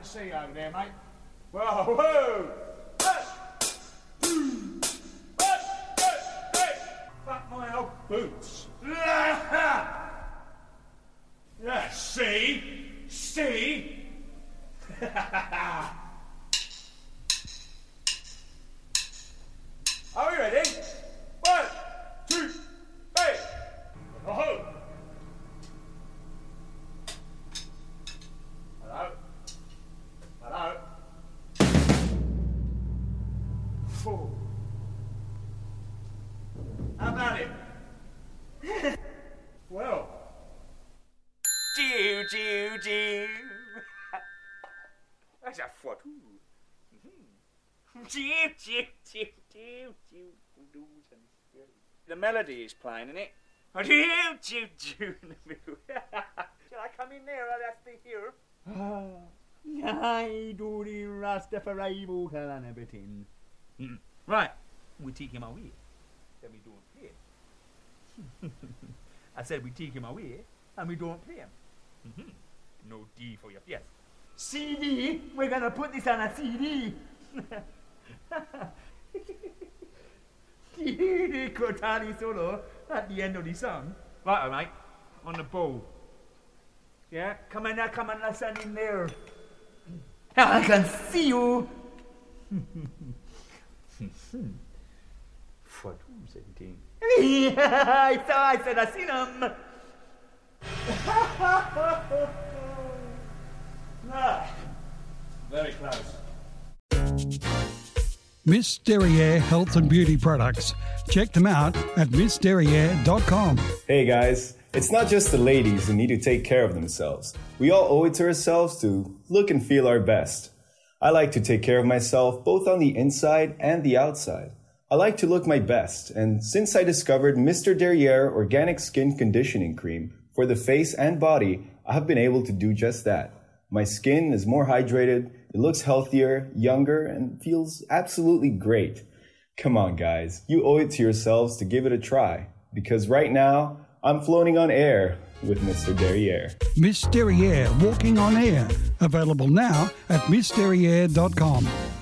see over there, mate. Whoa, whoa! Fuck my old boots. Yeah, see? See? Are we ready? 1, 2, 3. Oh. Hello? Hello? Oh. How about it? Well. Jew, Jew, Jew. That's a foot. Jew, Jew, Jew, Jew, Jew. The melody is playing, isn't it? Jew, Jew, Jew in the middle. Shall I come in there or that's the here? I do the Rastafari vocal and everything. Right, we take him away. Then we don't play him. I said we take him away and we don't play him. No D for your yes. CD, we're gonna put this on a CD. The Cortani solo at the end of the song. Right, all right, on the bow. Yeah, come on, listen in there. I can see you. 417. I said I seen him. Very close. Miss Derriere Health and Beauty Products. Check them out at missderriere.com. Hey guys, it's not just the ladies who need to take care of themselves. We all owe it to ourselves to look and feel our best. I like to take care of myself both on the inside and the outside. I like to look my best, and since I discovered Mr. Derriere Organic Skin Conditioning Cream for the face and body, I have been able to do just that. My skin is more hydrated, it looks healthier, younger, and feels absolutely great. Come on guys, you owe it to yourselves to give it a try, because right now, I'm floating on air with Mr. Derriere. Miss Derriere Walking on Air. Available now at missderriere.com.